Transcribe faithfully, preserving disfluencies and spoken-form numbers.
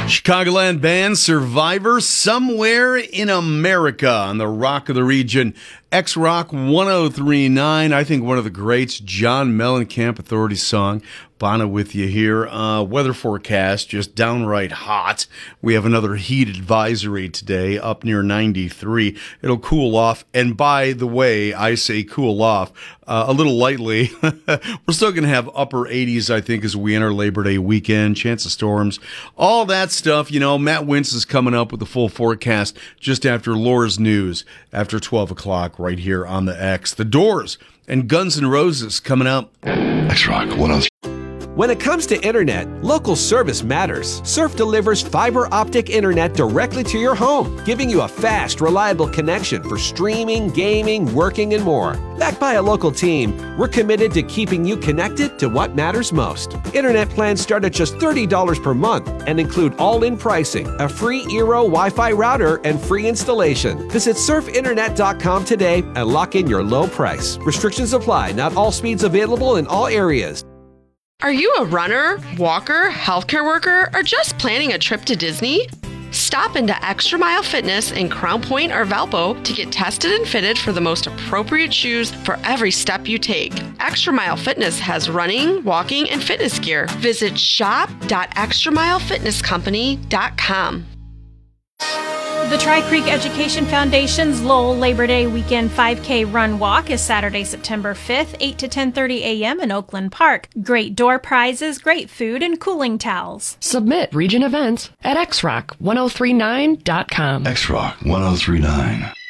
Chicagoland band Survivor, Somewhere in America on the Rock of the Region. X-Rock one oh three point nine, I think one of the greats, John Mellencamp Authority song. Bono with you here. Uh, weather forecast, just downright hot. We have another heat advisory today, up near ninety-three. It'll cool off. And by the way, I say cool off uh, a little lightly. We're still going to have upper eighties, I think, as we enter Labor Day weekend. Chance of storms, all that stuff. You know, Matt Wintz is coming up with the full forecast just after Laura's News, after twelve o'clock, right here on the X. The Doors and Guns N' Roses coming up. X-Rock one oh three. When it comes to internet, local service matters. Surf delivers fiber optic internet directly to your home, giving you a fast, reliable connection for streaming, gaming, working, and more. Backed by a local team, we're committed to keeping you connected to what matters most. Internet plans start at just thirty dollars per month and include all-in pricing, a free Eero Wi-Fi router, and free installation. Visit surf internet dot com today and lock in your low price. Restrictions apply. Not all speeds available in all areas. Are you a runner, walker, healthcare worker, or just planning a trip to Disney? Stop into Extra Mile Fitness in Crown Point or Valpo to get tested and fitted for the most appropriate shoes for every step you take. Extra Mile Fitness has running, walking, and fitness gear. Visit shop dot extra mile fitness company dot com. The Tri-Creek Education Foundation's Lowell Labor Day Weekend five K Run Walk is Saturday, September fifth, eight to ten thirty a.m. in Oakland Park. Great door prizes, great food, and cooling towels. Submit region events at x rock one oh three nine dot com. X-Rock one oh three point nine.